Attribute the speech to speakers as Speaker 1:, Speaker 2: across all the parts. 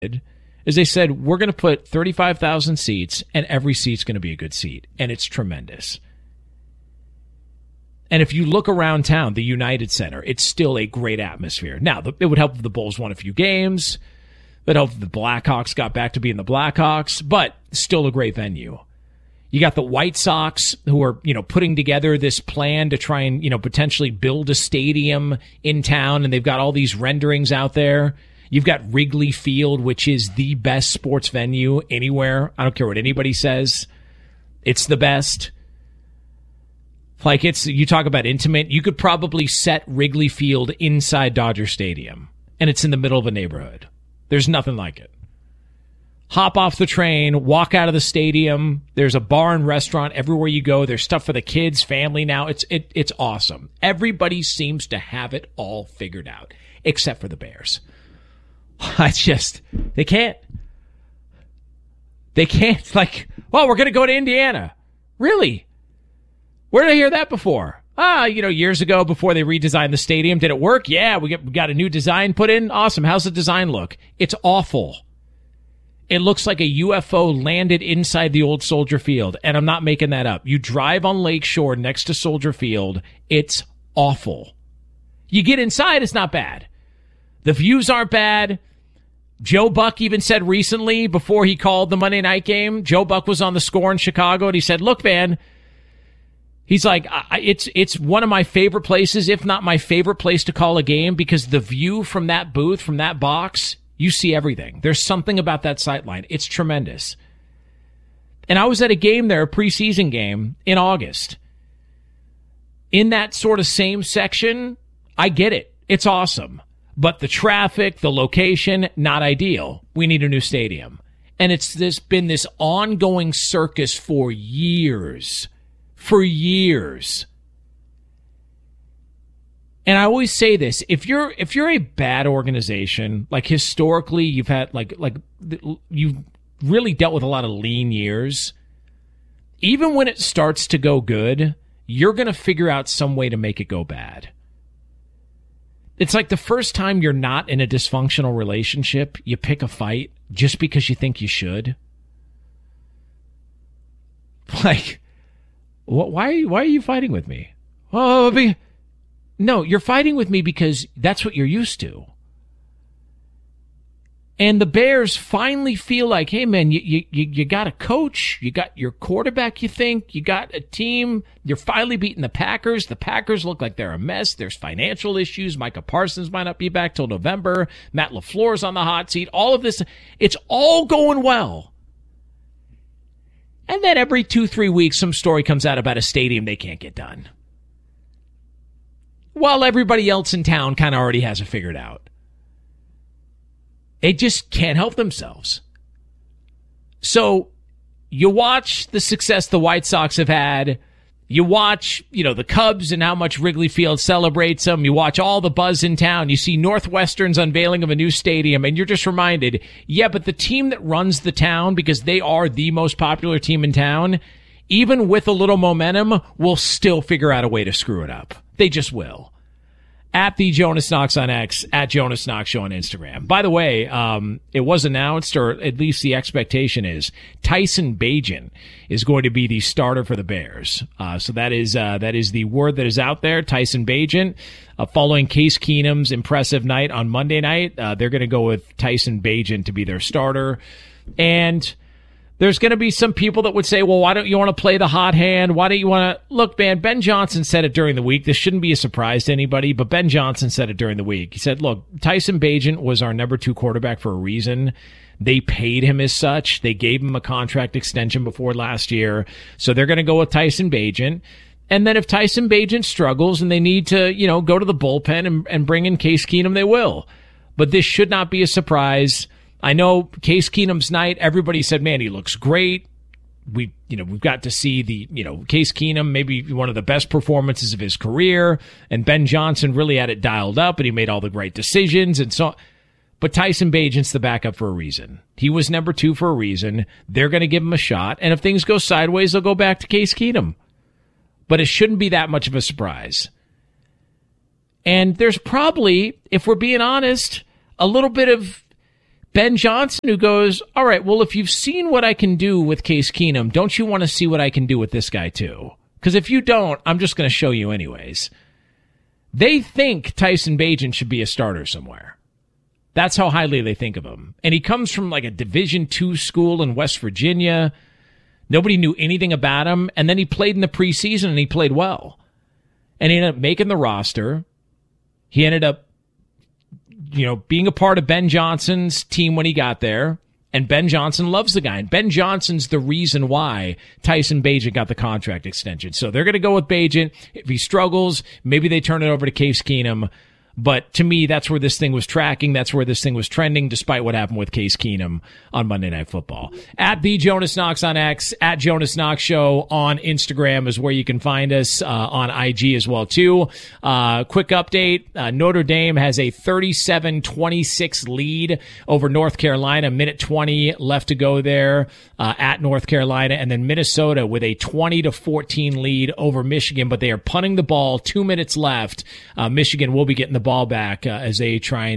Speaker 1: is they said, we're going to put 35,000 seats, and every seat's going to be a good seat. And it's tremendous. And if you look around town, the United Center, it's still a great atmosphere. Now, it would help if the Bulls won a few games. It would help if the Blackhawks got back to being the Blackhawks, but still a great venue. You got the White Sox who are, putting together this plan to try and, potentially build a stadium in town, and they've got all these renderings out there. You've got Wrigley Field, which is the best sports venue anywhere. I don't care what anybody says. It's the best. Like, you talk about intimate, you could probably set Wrigley Field inside Dodger Stadium, and it's in the middle of a neighborhood. There's nothing like it. Hop off the train, walk out of the stadium. There's a bar and restaurant everywhere you go. There's stuff for the kids, family now. It's awesome. Everybody seems to have it all figured out, except for the Bears. They can't. They can't. Like, well, we're going to go to Indiana. Really? Where did I hear that before? Years ago before they redesigned the stadium. Did it work? Yeah, we got a new design put in. Awesome. How's the design look? It's awful. It looks like a UFO landed inside the old Soldier Field, and I'm not making that up. You drive on Lakeshore next to Soldier Field, it's awful. You get inside, it's not bad. The views aren't bad. Joe Buck even said recently, before he called the Monday night game, Joe Buck was on the Score in Chicago, and he said, look, man, he's like, it's one of my favorite places, if not my favorite place to call a game, because the view from that booth, from that box, you see everything. There's something about that sightline. It's tremendous. And I was at a game there, a preseason game, in August. In that sort of same section, I get it. It's awesome. But the traffic, the location, not ideal. We need a new stadium. And it's been this ongoing circus for years. For years. And I always say this, if you're a bad organization, like historically you've had like you've really dealt with a lot of lean years, even when it starts to go good, you're going to figure out some way to make it go bad. It's like the first time you're not in a dysfunctional relationship, you pick a fight just because you think you should. Like, why are you fighting with me? Oh, no, you're fighting with me because that's what you're used to. And the Bears finally feel like, hey, man, you got a coach. You got your quarterback, you think. You got a team. You're finally beating the Packers. The Packers look like they're a mess. There's financial issues. Micah Parsons might not be back till November. Matt LaFleur's on the hot seat. All of this, it's all going well. And then every 2-3 weeks, some story comes out about a stadium they can't get done, while everybody else in town kind of already has it figured out. They just can't help themselves. So you watch the success the White Sox have had. You watch, the Cubs and how much Wrigley Field celebrates them. You watch all the buzz in town. You see Northwestern's unveiling of a new stadium, and you're just reminded, yeah, but the team that runs the town, because they are the most popular team in town, even with a little momentum, will still figure out a way to screw it up. They just will. At the Jonas Knox on X, at Jonas Knox Show on Instagram. By the way, it was announced, or at least the expectation is, Tyson Bagent is going to be the starter for the Bears. So that is the word that is out there. Tyson Bagent, following Case Keenum's impressive night on Monday night, they're going to go with Tyson Bagent to be their starter. And there's going to be some people that would say, well, why don't you want to play the hot hand? Why don't you want to... Look, man, Ben Johnson said it during the week. This shouldn't be a surprise to anybody, but Ben Johnson said it during the week. He said, look, Tyson Bagent was our number 2 quarterback for a reason. They paid him as such. They gave him a contract extension before last year. So they're going to go with Tyson Bagent. And then if Tyson Bagent struggles and they need to, go to the bullpen and bring in Case Keenum, they will. But this should not be a surprise. I know Case Keenum's night, everybody said, man, he looks great. We've got to see Case Keenum, maybe one of the best performances of his career. And Ben Johnson really had it dialed up and he made all the great decisions. And so, but Tyson Bagent's the backup for a reason. He was number 2 for a reason. They're going to give him a shot. And if things go sideways, they'll go back to Case Keenum. But it shouldn't be that much of a surprise. And there's probably, if we're being honest, a little bit of Ben Johnson, who goes, all right, well, if you've seen what I can do with Case Keenum, don't you want to see what I can do with this guy too? Because if you don't, I'm just going to show you anyways. They think Tyson Bagent should be a starter somewhere. That's how highly they think of him. And he comes from like a Division II school in West Virginia. Nobody knew anything about him. And then he played in the preseason and he played well. And he ended up making the roster. He ended up, being a part of Ben Johnson's team when he got there. And Ben Johnson loves the guy. And Ben Johnson's the reason why Tyson Bagent got the contract extension. So they're going to go with Bagent. If he struggles, maybe they turn it over to Case Keenum. But to me, that's where this thing was tracking. That's where this thing was trending, despite what happened with Case Keenum on Monday Night Football. At the Jonas Knox on X, at Jonas Knox Show on Instagram is where you can find us, on IG as well, too. Quick update. Notre Dame has a 37-26 lead over North Carolina. Minute 20 left to go there, at North Carolina. And then Minnesota with a 20-14 lead over Michigan, but they are punting the ball. 2 minutes left. Michigan will be getting the ball back as they try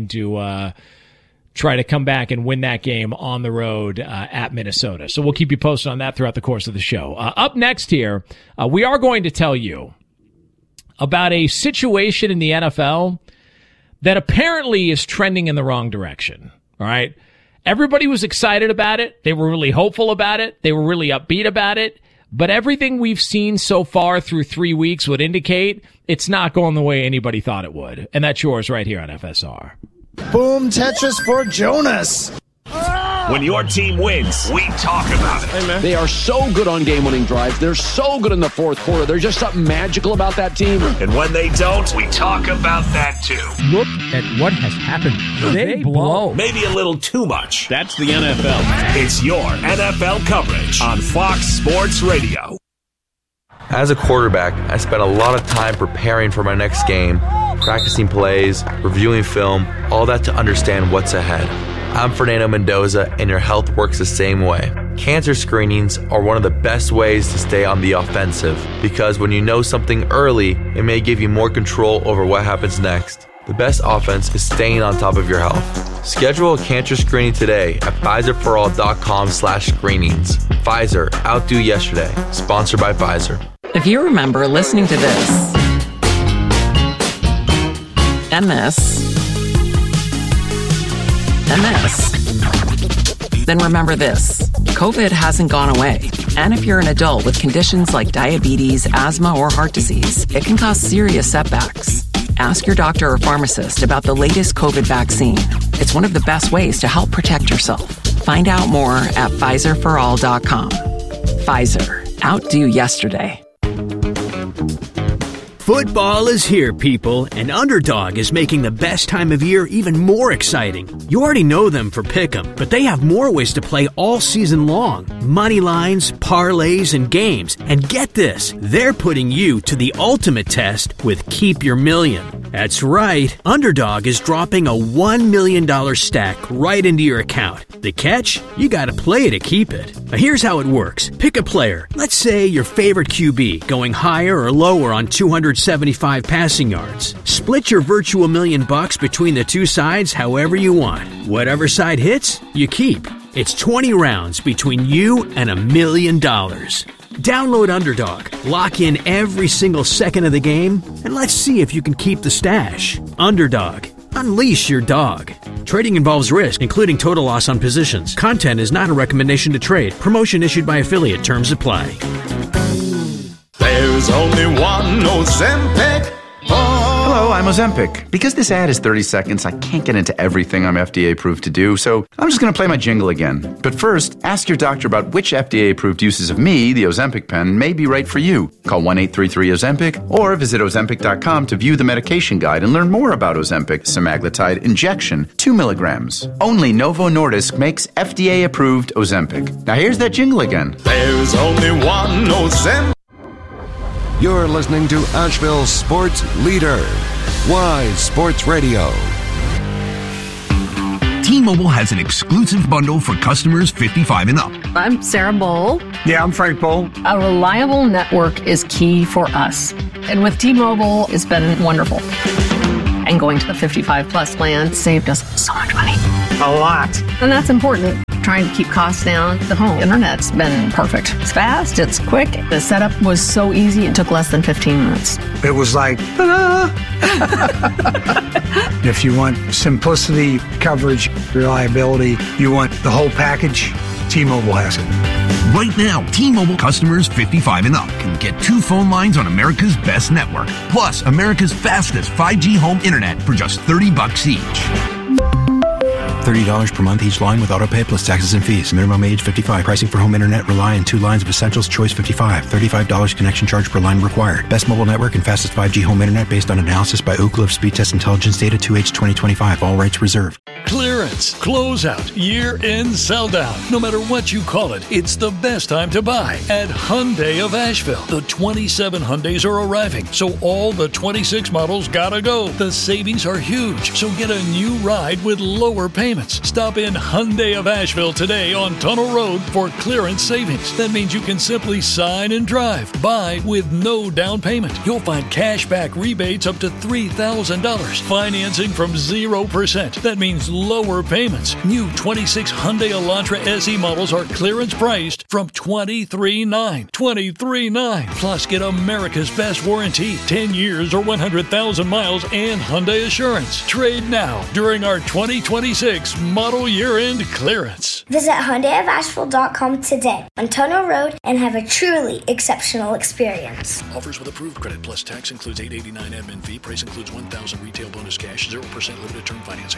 Speaker 1: to come back and win that game on the road at Minnesota. So we'll keep you posted on that throughout the course of the show. Up next here, we are going to tell you about a situation in the NFL that apparently is trending in the wrong direction. All right. Everybody was excited about it. They were really hopeful about it. They were really upbeat about it. But everything we've seen so far through 3 weeks would indicate it's not going the way anybody thought it would. And that's yours right here on FSR.
Speaker 2: Boom Tetris for Jonas.
Speaker 3: When your team wins, we talk about it.
Speaker 4: Hey, they are so good on game-winning drives. They're so good in the fourth quarter. There's just something magical about that team.
Speaker 3: And when they don't, we talk about that too.
Speaker 1: Look at what has happened. They blow.
Speaker 3: Maybe a little too much.
Speaker 5: That's the NFL.
Speaker 3: It's your NFL coverage on Fox Sports Radio.
Speaker 6: As a quarterback, I spent a lot of time preparing for my next game, practicing plays, reviewing film, all that to understand what's ahead. I'm Fernando Mendoza, and your health works the same way. Cancer screenings are one of the best ways to stay on the offensive, because when you know something early, it may give you more control over what happens next. The best offense is staying on top of your health. Schedule a cancer screening today at PfizerForAll.com/screenings. Pfizer, outdo yesterday. Sponsored by Pfizer.
Speaker 7: If you remember listening to this, and this, and this, then remember this. COVID hasn't gone away. And if you're an adult with conditions like diabetes, asthma, or heart disease, it can cause serious setbacks. Ask your doctor or pharmacist about the latest COVID vaccine. It's one of the best ways to help protect yourself. Find out more at PfizerForAll.com. Pfizer. Outdo yesterday.
Speaker 8: Football is here, people, and Underdog is making the best time of year even more exciting. You already know them for Pick'em, but they have more ways to play all season long. Money lines, parlays, and games. And get this, they're putting you to the ultimate test with Keep Your Million. That's right, Underdog is dropping a $1 million stack right into your account. The catch? You gotta play to keep it. Now here's how it works. Pick a player. Let's say your favorite QB, going higher or lower on 275 passing yards. Split your virtual $1 million between the two sides however you want. Whatever side hits, you keep. It's 20 rounds between you and $1 million. Download Underdog, lock in every single second of the game, and let's see if you can keep the stash. Underdog. Unleash your dog. Trading involves risk, including total loss on positions. Content is not a recommendation to trade. Promotion issued by affiliate. Terms apply.
Speaker 2: There's only one Ozempic.
Speaker 9: Hello, I'm Ozempic. Because this ad is 30 seconds, I can't get into everything I'm FDA approved to do, so I'm just going to play my jingle again. But first, ask your doctor about which FDA approved uses of me, the Ozempic pen, may be right for you. Call 1-833-OZEMPIC or visit Ozempic.com to view the medication guide and learn more about Ozempic semaglutide injection, 2 milligrams. Only Novo Nordisk makes FDA approved Ozempic. Now here's that jingle again.
Speaker 2: There's only one Ozempic.
Speaker 10: You're listening to Asheville's sports leader, Wise Sports Radio.
Speaker 11: T-Mobile has an exclusive bundle for customers 55 and up.
Speaker 12: I'm Sarah Bowl.
Speaker 13: Yeah, I'm Frank Bowl.
Speaker 12: A reliable network is key for us. And with T-Mobile, it's been wonderful. And going to the 55 plus plan saved us so much money.
Speaker 5: A lot.
Speaker 12: And that's important. Trying to keep costs down. The home internet's been perfect. It's fast, it's quick. The setup was so easy, it took less than 15 minutes.
Speaker 5: It was like, ta-da! If you want simplicity, coverage, reliability, you want the whole package, T-Mobile has it.
Speaker 11: Right now, T-Mobile customers 55 and up can get 2 phone lines on America's best network, plus America's fastest 5G home internet for just $30 each.
Speaker 13: $30 per month each line with autopay plus taxes and fees. Minimum age 55. Pricing for home internet rely on 2 lines of Essentials. Choice 55. $35 connection charge per line required. Best mobile network and fastest 5G home internet based on analysis by Ookla of Speed Test Intelligence data 2H 2025. All rights reserved.
Speaker 14: Clearance, closeout, year-end sell-down. No matter what you call it, it's the best time to buy at Hyundai of Asheville. The 27 Hyundais are arriving, so all the 26 models gotta go. The savings are huge, so get a new ride with lower payments. Stop in Hyundai of Asheville today on Tunnel Road for clearance savings. That means you can simply sign and drive. Buy with no down payment. You'll find cash back rebates up to $3,000. Financing from 0%. That means lower payments. New 26 Hyundai Elantra SE models are clearance priced from $23,900. $23,900. Plus, get America's best warranty, 10 years or 100,000 miles, and Hyundai Assurance. Trade now during our 2026 model year-end clearance.
Speaker 15: Visit HyundaiofAsheville.com today on Tunnel Road and have a truly exceptional experience.
Speaker 14: Offers with approved credit plus tax includes $889 admin fee. Price includes $1,000 retail bonus cash, 0% limited term financing.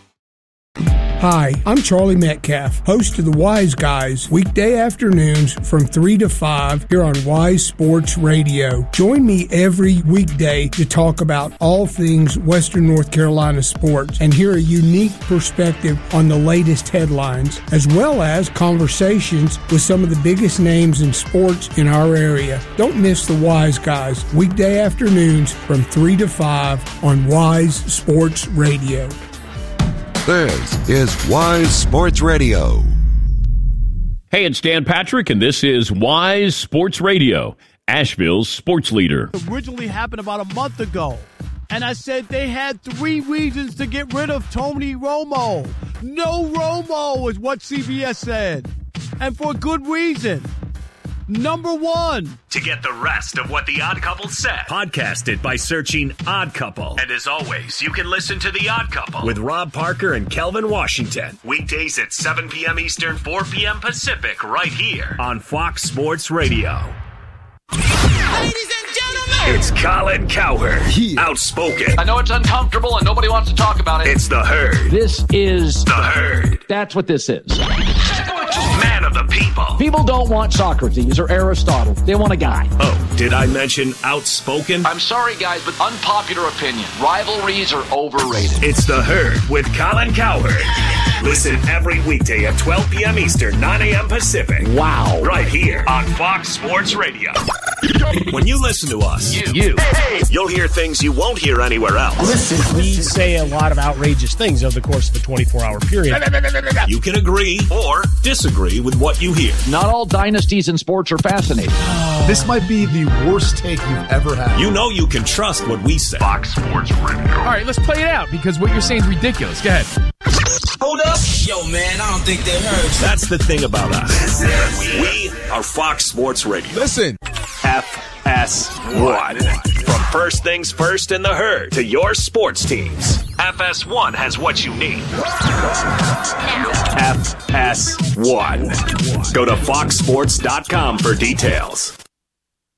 Speaker 16: Hi, I'm Charlie Metcalf, host of the Wise Guys, weekday afternoons from 3 to 5 here on Wise Sports Radio. Join me every weekday to talk about all things Western North Carolina sports and hear a unique perspective on the latest headlines, as well as conversations with some of the biggest names in sports in our area. Don't miss the Wise Guys, weekday afternoons from 3 to 5 on Wise Sports Radio.
Speaker 10: This is Wise Sports Radio.
Speaker 17: Hey, it's Dan Patrick, and this is Wise Sports Radio, Asheville's sports leader.
Speaker 18: It originally happened about a month ago, and I said they had 3 reasons to get rid of Tony Romo. No Romo is what CBS said, and for a good reason. Number 1.
Speaker 3: To get the rest of what The Odd Couple said, podcast it by searching Odd Couple. And as always, you can listen to The Odd Couple with Rob Parker and Kelvin Washington. Weekdays at 7 p.m. Eastern, 4 p.m. Pacific, right here on Fox Sports Radio.
Speaker 19: Ladies and gentlemen,
Speaker 3: it's Colin Cowherd. Outspoken.
Speaker 4: I know it's uncomfortable and nobody wants to talk about it.
Speaker 3: It's The Herd.
Speaker 4: This is
Speaker 3: The Herd.
Speaker 4: That's what this is.
Speaker 3: Man of the people.
Speaker 4: People don't want Socrates or Aristotle. They want a guy.
Speaker 3: Oh, did I mention outspoken?
Speaker 4: I'm sorry, guys, but unpopular opinion. Rivalries are overrated.
Speaker 3: It's The Herd with Colin Cowherd. Listen every weekday at 12 p.m. Eastern, 9 a.m. Pacific.
Speaker 4: Wow.
Speaker 3: Right here on Fox Sports Radio. When you listen to us, you'll hear things you won't hear anywhere else.
Speaker 18: Listen, we say a lot of outrageous things over the course of a 24-hour period.
Speaker 3: You can agree or disagree with what you hear.
Speaker 4: Not all dynasties in sports are fascinating.
Speaker 2: This might be the worst take you've ever had.
Speaker 3: You know you can trust what we say. Fox Sports Radio.
Speaker 1: All right, let's play it out because what you're saying is ridiculous. Go ahead.
Speaker 19: Hold up. Yo, man, I don't think they heard you.
Speaker 3: That's the thing about us. We are Fox Sports Radio.
Speaker 2: Listen.
Speaker 3: FS1. From first things first in The Herd to your sports teams, FS1 has what you need. FS1. Go to foxsports.com for details.